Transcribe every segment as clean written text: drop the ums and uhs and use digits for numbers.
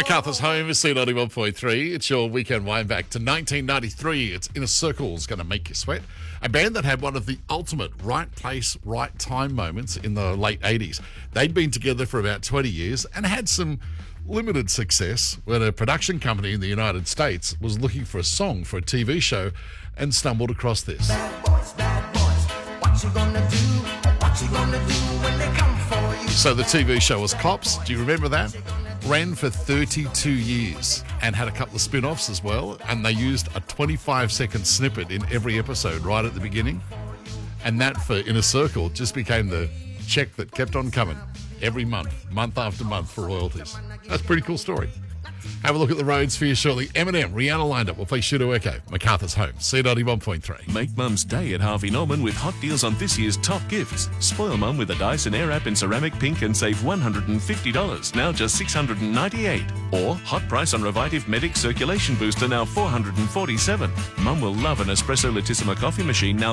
MacArthur's Home is C91.3. It's your weekend wind back to 1993. It's Inner Circle's Gonna Make You Sweat, a band that had one of the ultimate right place, right time moments in the late 80s. They'd been together for about 20 years and had some limited success when a production company in the United States was looking for a song for a TV show and stumbled across this. Bad boys, what you gonna do? What you gonna do when they come for you? So the TV show was Cops. Do you remember that? Ran for 32 years and had a couple of spin-offs as well. And they used a 25-second snippet in every episode right at the beginning. And that, for Inner Circle, just became the check that kept on coming every month after month for royalties. That's a pretty cool story. Have a look at the roads for you shortly. Eminem, Rihanna lined up. We'll play Shooter Echo. MacArthur's Home, C91.3. Make Mum's Day at Harvey Norman with hot deals on this year's top gifts. Spoil Mum with a Dyson Airwrap in ceramic pink and save $150, now just $698. Or hot price on Revitive Medic Circulation Booster, now $447. Mum will love an Espresso Latissima coffee machine, now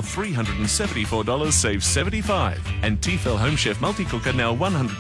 $374, save $75. And Tefal Home Chef Multi-Cooker, now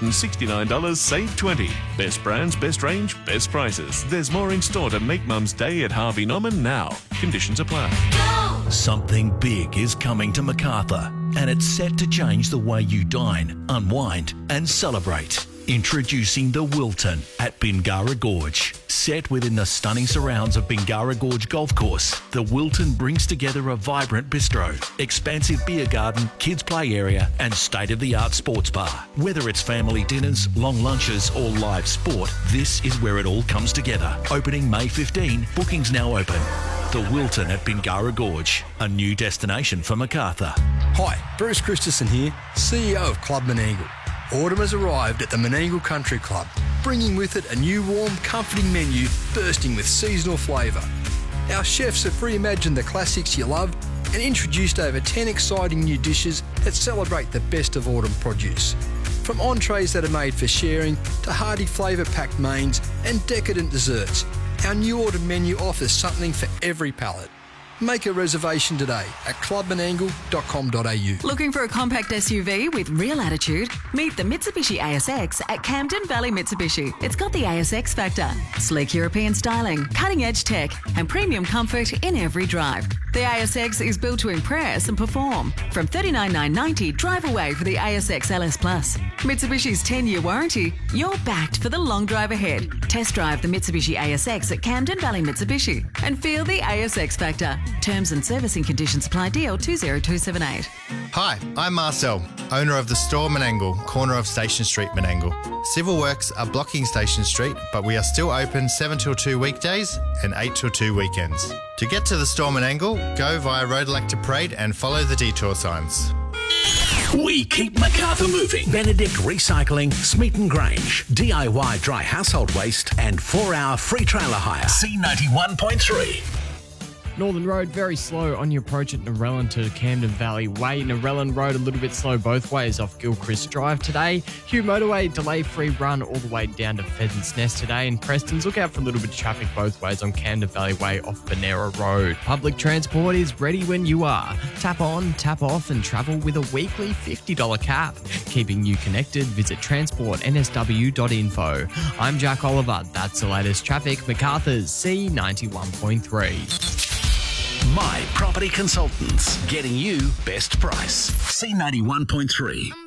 $169, save $20. Best brands, best range, best prices. There's more in store to make Mum's Day at Harvey Norman now. Conditions apply. Something big is coming to MacArthur, and it's set to change the way you dine, unwind, and celebrate. Introducing the Wilton at Bingara Gorge. Set within the stunning surrounds of Bingara Gorge Golf Course, the Wilton brings together a vibrant bistro, expansive beer garden, kids play area, and state-of-the-art sports bar. Whether it's family dinners, long lunches, or live sport, this is where it all comes together. Opening May 15, bookings now open. The Wilton at Bingara Gorge, a new destination for MacArthur. Hi, Bruce Christensen here, CEO of Club Menangle. Autumn has arrived at the Menangle Country Club, bringing with it a new warm, comforting menu bursting with seasonal flavour. Our chefs have reimagined the classics you love and introduced over 10 exciting new dishes that celebrate the best of autumn produce. From entrees that are made for sharing to hearty flavour-packed mains and decadent desserts, our new autumn menu offers something for every palate. Make a reservation today at clubmenangle.com.au. Looking for a compact SUV with real attitude? Meet the Mitsubishi ASX at Camden Valley Mitsubishi. It's got the ASX factor, sleek European styling, cutting-edge tech, and premium comfort in every drive. The ASX is built to impress and perform. From $39,990, drive away for the ASX LS Plus. Mitsubishi's 10-year warranty, you're backed for the long drive ahead. Test drive the Mitsubishi ASX at Camden Valley Mitsubishi and feel the ASX factor. Terms and servicing conditions apply. DL 20278. Hi, I'm Marcel, owner of the store Menangle, corner of Station Street, Menangle. Civil works are blocking Station Street, but we are still open 7 till 2 weekdays and 8 till 2 weekends. To get to the store Menangle, go via Road Elector Parade and follow the detour signs. We keep MacArthur moving. Benedict Recycling, Smeaton Grange, DIY dry household waste, and 4-hour free trailer hire. C91.3. Northern Road, very slow on your approach at Narellan to Camden Valley Way. Narellan Road, a little bit slow both ways off Gilchrist Drive today. Hugh Motorway, delay-free run all the way down to Pheasants Nest today. And Preston's, look out for a little bit of traffic both ways on Camden Valley Way off Benera Road. Public transport is ready when you are. Tap on, tap off, and travel with a weekly $50 cap. Keeping you connected, visit transportnsw.info. I'm Jack Oliver. That's the latest traffic. MacArthur's C91.3. My Property Consultants, getting you best price. C91.3.